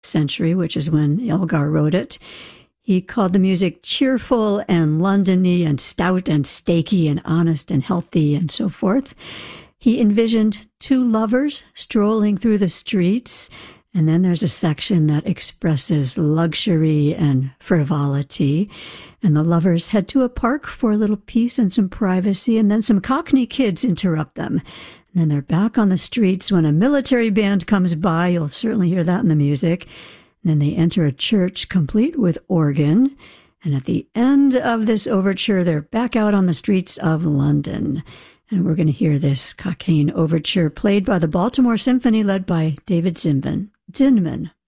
century, which is when Elgar wrote it. He called the music cheerful and Londony and stout and stakey and honest and healthy and so forth. He envisioned two lovers strolling through the streets, and then there's a section that expresses luxury and frivolity. And the lovers head to a park for a little peace and some privacy, and then some Cockney kids interrupt them. And then they're back on the streets when a military band comes by. You'll certainly hear that in the music. And then they enter a church complete with organ. And at the end of this overture, they're back out on the streets of London. And we're going to hear this Cockaigne overture played by the Baltimore Symphony led by David Zinman.